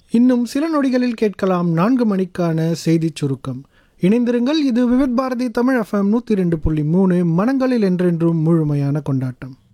இன்னும் சில நொடிகளில் கேட்கலாம் 4 மணிக்கான செய்திச் சுருக்கம். இணைந்திருங்கள். இது விவித் பாரதி தமிழ் FM 102.3 மனங்களில் என்றென்றும் முழுமையான கொண்டாட்டம்.